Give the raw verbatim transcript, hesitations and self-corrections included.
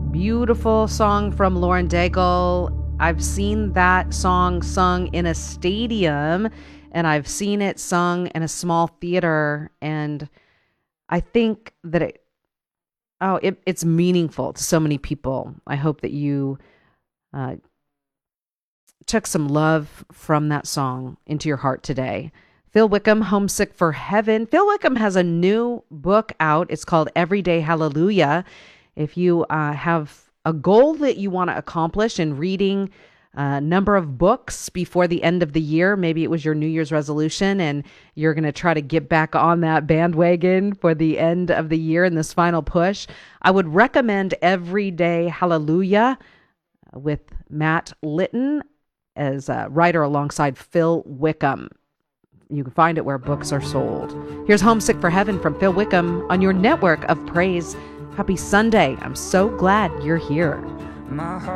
Beautiful song from Lauren Daigle. I've seen that song sung in a stadium, and I've seen it sung in a small theater, and I think that it, oh, it, it's meaningful to so many people. I hope that you uh, took some love from that song into your heart today. Phil Wickham, Homesick for Heaven. Phil Wickham has a new book out. It's called Everyday Hallelujah. If you uh, have a goal that you want to accomplish in reading a number of books before the end of the year, maybe it was your New Year's resolution and you're going to try to get back on that bandwagon for the end of the year in this final push, I would recommend Everyday Hallelujah with Matt Litton as a writer alongside Phil Wickham. You can find it where books are sold. Here's Homesick for Heaven from Phil Wickham on your network of praise. Happy Sunday. I'm so glad you're here. My heart